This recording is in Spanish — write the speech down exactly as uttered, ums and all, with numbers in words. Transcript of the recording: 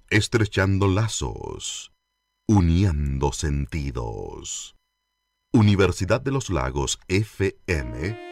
Estrechando lazos, uniendo sentidos. Universidad de los Lagos F M